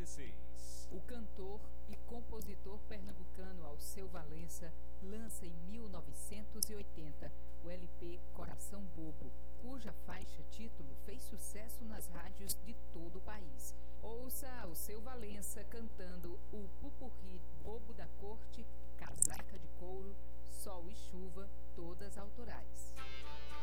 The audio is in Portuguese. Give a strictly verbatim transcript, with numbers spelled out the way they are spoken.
dezesseis. O cantor e compositor pernambucano Alceu Valença lança em mil novecentos e oitenta o L P Coração Bobo, cuja faixa título fez sucesso nas rádios de todo o país. Ouça Alceu Valença cantando o Pupurri